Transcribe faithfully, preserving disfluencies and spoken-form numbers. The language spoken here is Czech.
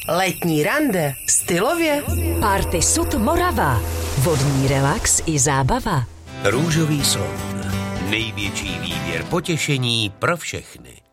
Letní rande stylově. Party Sud Morava. Vodní relax i zábava. Růžový slon. Největší výběr potěšení pro všechny.